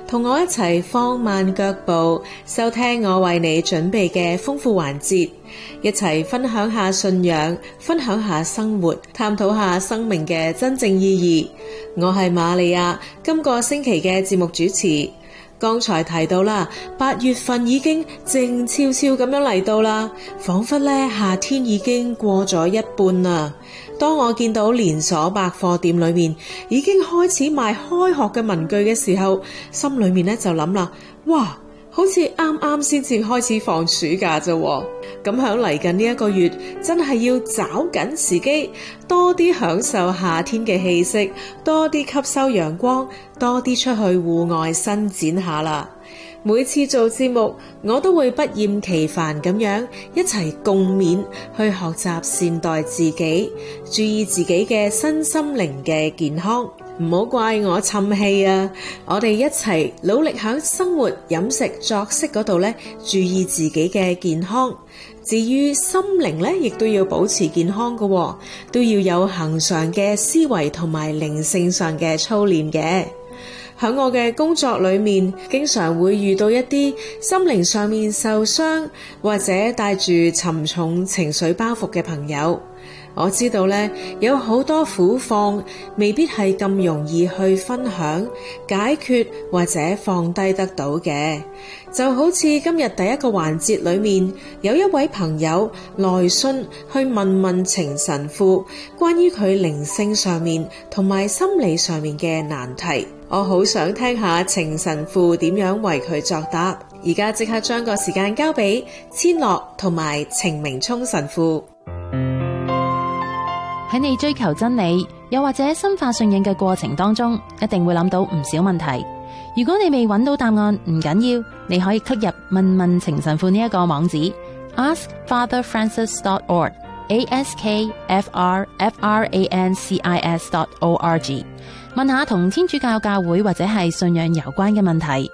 同我一齊放慢腳步，收聽我為你準備嘅豐富環節，一齊分享下信仰，分享下生活，探討下生命嘅真正意義。我係瑪利亞，今個星期嘅節目主持。剛才提到啦，8月份已經靜悄悄咁樣嚟到啦，仿佛咧夏天已經過咗一半啦。當我見到連鎖百貨店裏面已經開始賣開學嘅文具嘅時候，心裏面咧就諗啦，哇，好似啱啱先至開始放暑假啫。咁響嚟緊呢一個月，真係要找緊時機，多啲享受夏天嘅氣息，多啲吸收陽光，多啲出去戶外伸展下啦。每次做節目，我都會不厭其煩咁樣一齊共勉，去學習善待自己，注意自己嘅身心靈嘅健康。唔好怪我氹氣啊！我哋一齊努力喺生活、飲食、作息嗰度咧，注意自己嘅健康。至於心靈咧，亦都要保持健康㗎，都要有恆常嘅思維同埋靈性上嘅操練嘅。喺我嘅工作裏面，經常會遇到一啲心靈上面受傷或者帶住沉重情緒包袱嘅朋友。我知道咧，有好多苦況未必係咁容易去分享、解決或者放低得到嘅。就好似今日第一個環節裏面，有一位朋友來信去問程神父關於佢靈性上面同埋心理上面嘅難題。我好想聽下程神父點樣為佢作答。而家即刻將個時間交俾千樂同埋程明聰神父。 喺你追求真理，又或者深化信仰嘅過程當中，一定會諗到唔少問題。如果你未揾到答案，唔緊要，你可以 click 入問程神父呢一個網址 askfatherfrancis.org askfrfrancis.org 問下同天主教教會或者係信仰有關嘅問題。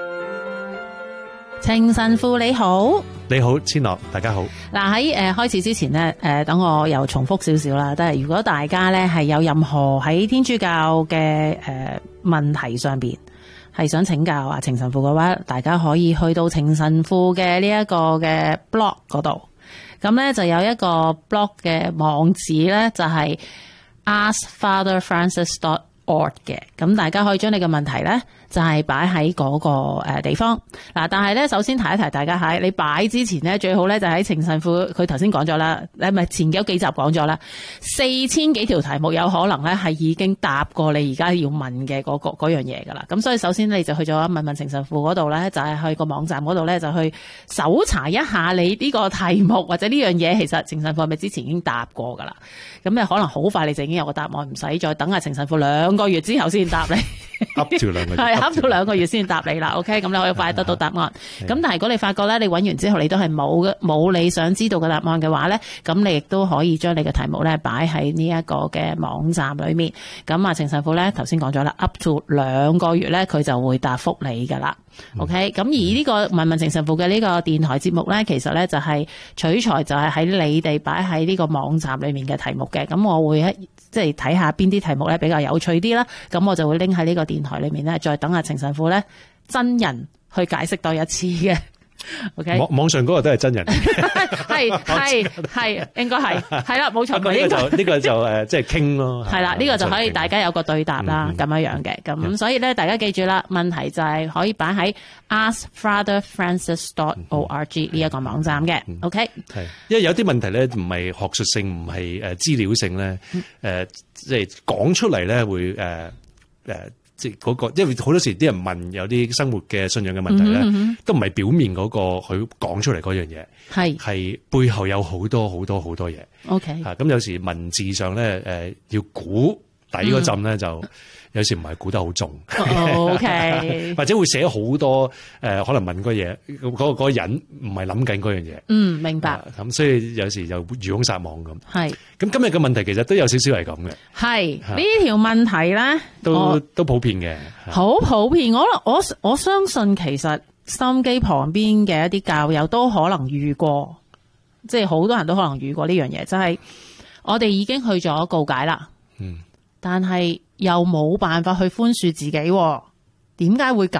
程神父你好。 你好，千樂，大家好。 嗱，喺開始之前呢，等我又重複少少啦。但係如果大家咧係有任何喺天主教嘅問題上邊係想請教程神父嘅話，大家可以去到程神父嘅呢一個嘅 blog 嗰度。咁咧就有一個 blog 嘅網址咧，就係 askfatherfrancis.org 嘅。咁大家可以將你嘅問題咧，就係擺喺嗰個地方嗱，但係咧首先提一提大家喺你擺之前咧，最好咧就喺程神父佢頭先講咗啦，你咪前幾集講咗啦，4000幾條題目有可能咧係已經答過你而家要問嘅嗰樣嘢噶啦。咁所以首先你就去咗問程神父嗰度咧，就係去個網站嗰度咧就去搜查一下你呢個題目或者呢樣嘢，其實程神父係咪之前已經答過噶啦？咁你可能好快你就已經有個答案，唔使再等程神父2個月之後先答你。 噏住2個月。 噏到2個月先答你啦 ，OK， 咁你可以快得到答案。咁但係如果你發覺咧，你揾完之後你都係冇你想知道嘅答案嘅話咧，咁你亦都可以將你嘅題目咧擺喺呢一個嘅網站裏面。咁程神父咧頭先講咗啦 ，up to 2個月咧佢就會答覆你噶啦。OK， 咁而呢個問程神父嘅呢個電台節目咧，其實咧就係取材就係喺你哋擺喺呢個網站裏面嘅題目嘅。咁我會即係睇下邊啲題目咧比較有趣啲啦。咁我就會拎喺呢個電台裏面咧，再等程神父咧真人去解釋多一次嘅。OK， 網上嗰個都係真人， 係應該係啦，冇錯。 呢個就即係傾咯，係啦， 呢個就可以大家有個對答啦，咁樣嘅。咁所以咧，大家記住啦，問題就係可以擺喺 askfatherfrancis.org 呢一個網站嘅。OK， 係，因為有啲問題咧唔係學術性，唔係資料性咧，即係講出嚟咧會即係嗰個，因為好多時啲人問有啲生活嘅信仰嘅問題咧，都唔係表面嗰個佢講出嚟嗰樣嘢，係背後有好多好多好多嘢。 OK， 咁有時文字上咧要估底嗰陣咧就有時唔係估得好重 ，OK， 或者會寫好多可能問個嘢，嗰個人唔係諗緊嗰樣嘢。 明白。 咁所以有時就漁翁撒網咁。 係。 咁今日嘅問題其實都有少少係咁嘅。 係呢條問題咧， 都普遍嘅。 好普遍。我相信其實收音機旁邊嘅一啲教友都可能遇過，即係好多人都可能遇過呢樣嘢，就係我哋已經去咗告解啦。但係又冇辦法去寬恕自己，點解會咁